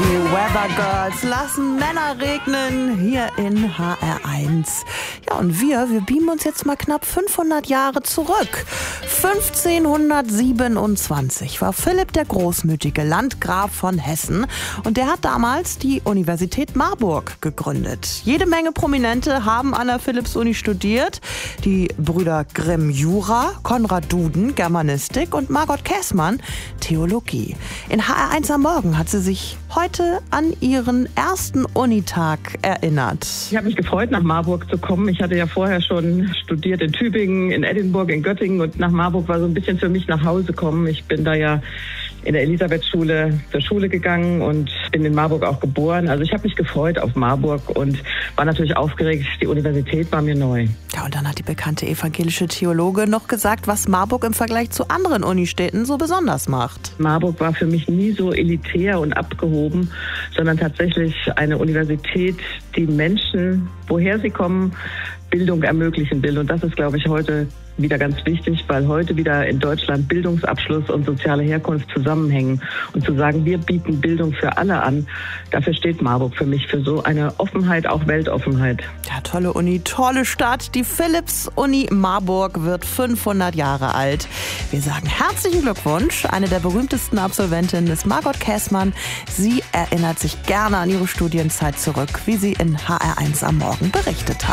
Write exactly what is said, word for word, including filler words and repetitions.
Die Weather Girls lassen Männer regnen hier in H R eins. Ja, und wir, wir beamen uns jetzt mal knapp fünfhundert Jahre zurück. fünfzehnhundertsiebenundzwanzig war Philipp der Großmütige Landgraf von Hessen und der hat damals die Universität Marburg gegründet. Jede Menge Prominente haben an der Philipps-Uni studiert. Die Brüder Grimm Jura, Konrad Duden Germanistik und Margot Käßmann Theologie. In H R eins am Morgen hat sie sich heute an ihren ersten Unitag erinnert. Ich habe mich gefreut, nach Marburg zu kommen. Ich hatte ja vorher schon studiert in Tübingen, in Edinburgh, in Göttingen und nach Marburg war so ein bisschen für mich nach Hause kommen. Ich bin da ja in der Elisabethschule zur Schule gegangen und bin in Marburg auch geboren. Also ich habe mich gefreut auf Marburg und war natürlich aufgeregt. Die Universität war mir neu. Ja, und dann hat die bekannte evangelische Theologe noch gesagt, was Marburg im Vergleich zu anderen Unistädten so besonders macht. Marburg war für mich nie so elitär und abgehoben, sondern tatsächlich eine Universität, die Menschen, woher sie kommen, Bildung ermöglichen will. Und das ist, glaube ich, heute wieder ganz wichtig, weil heute wieder in Deutschland Bildungsabschluss und soziale Herkunft zusammenhängen. Und zu sagen, wir bieten Bildung für alle an, dafür steht Marburg für mich, für so eine Offenheit, auch Weltoffenheit. Ja, tolle Uni, tolle Stadt. Die Philipps-Uni Marburg wird fünfhundert Jahre alt. Wir sagen herzlichen Glückwunsch. Eine der berühmtesten Absolventinnen ist Margot Käßmann. Sie erinnert sich gerne an ihre Studienzeit zurück, wie sie in H R eins am Morgen berichtet hat.